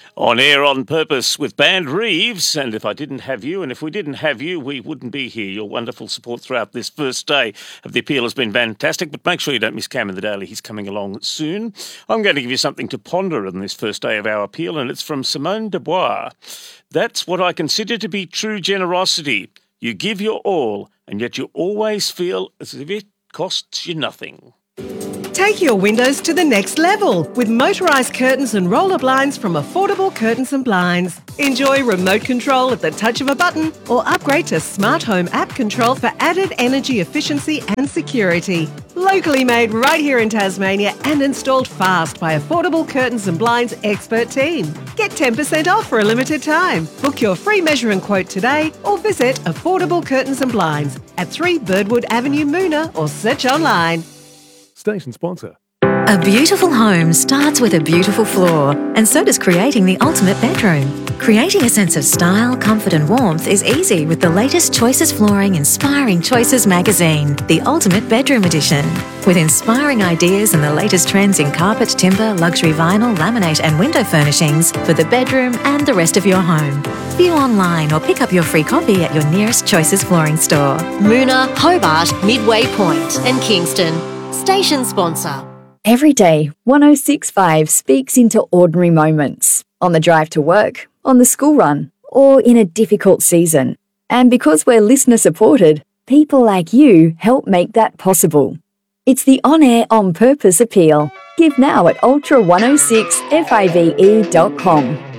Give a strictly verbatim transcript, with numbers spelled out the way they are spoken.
On Air on Purpose with Band Reeves, and if I didn't have you, and if we didn't have you, we wouldn't be here. Your wonderful support throughout this first day of the appeal has been fantastic, but make sure you don't miss Cam in the Daily. He's coming along soon. I'm going to give you something to ponder on this first day of our appeal, and it's from Simone de Beauvoir. That's what I consider to be true generosity. You give your all, and yet you always feel as if it costs you nothing. Take your windows to the next level with motorised curtains and roller blinds from Affordable Curtains and Blinds. Enjoy remote control at the touch of a button or upgrade to Smart Home app control for added energy efficiency and security. Locally made right here in Tasmania and installed fast by Affordable Curtains and Blinds expert team. Get ten percent off for a limited time. Book your free measure and quote today or visit Affordable Curtains and Blinds at three Birdwood Avenue, Moona, or search online. Station sponsor. A beautiful home starts with a beautiful floor, and so does creating the ultimate bedroom. Creating a sense of style, comfort and warmth is easy with the latest Choices Flooring Inspiring Choices magazine, the Ultimate Bedroom Edition. With inspiring ideas and the latest trends in carpet, timber, luxury vinyl, laminate and window furnishings for the bedroom and the rest of your home. View online or pick up your free copy at your nearest Choices Flooring store. Moona, Hobart, Midway Point and Kingston. Station sponsor. Every day, one oh six point five speaks into ordinary moments. On the drive to work, on the school run, or in a difficult season. And because we're listener supported, people like you help make that possible. It's the On Air on Purpose appeal. Give now at ultra one oh six five e dot com.